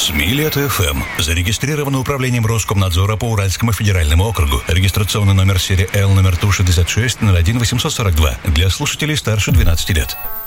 СМИ Лето-ФМ. Зарегистрировано управлением Роскомнадзора по Уральскому федеральному округу. Регистрационный номер серии Л, номер ТУ 66 01 842 для слушателей старше 12 лет.